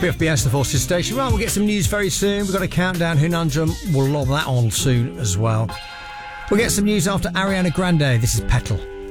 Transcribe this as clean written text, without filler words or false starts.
Biff BS, the Forces Station. Right, we'll get some news very soon. We've got a countdown. Hunanjum, we'll lob that on soon as well. We'll get some news after Ariana Grande. This is Petal.